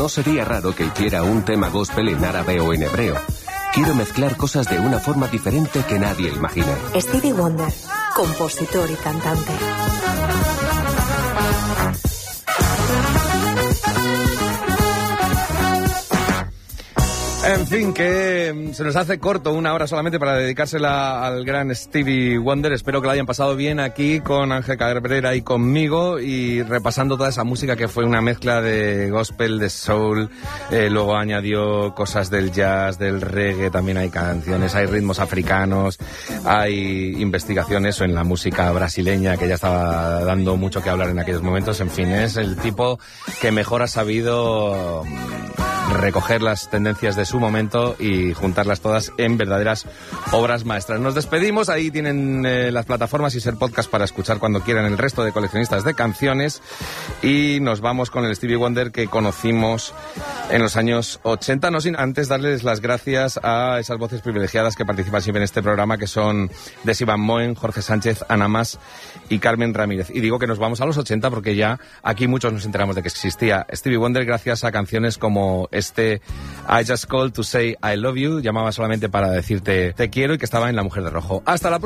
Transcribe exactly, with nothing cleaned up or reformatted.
No sería raro que hiciera un tema gospel en árabe o en hebreo. Quiero mezclar cosas de una forma diferente que nadie imagina. Stevie Wonder, compositor y cantante. En fin, que se nos hace corto una hora solamente para dedicársela al gran Stevie Wonder. Espero que lo hayan pasado bien aquí con Ángel Cabrera y conmigo y repasando toda esa música que fue una mezcla de gospel, de soul, eh, luego añadió cosas del jazz, del reggae, también hay canciones, hay ritmos africanos, hay investigaciones en la música brasileña que ya estaba dando mucho que hablar en aquellos momentos. En fin, es el tipo que mejor ha sabido recoger las tendencias de su momento y juntarlas todas en verdaderas obras maestras. Nos despedimos, ahí tienen eh, las plataformas y Ser Podcast para escuchar cuando quieran el resto de coleccionistas de canciones, y nos vamos con el Stevie Wonder que conocimos en los años ochenta, no sin antes darles las gracias a esas voces privilegiadas que participan siempre en este programa, que son Desi Van Moen, Jorge Sánchez, Ana Mas y Carmen Ramírez. Y digo que nos vamos a los ochenta porque ya aquí muchos nos enteramos de que existía Stevie Wonder gracias a canciones como este I Just Called to Say I Love You, llamaba solamente para decirte te quiero, y que estaba en La Mujer de Rojo. Hasta la próxima.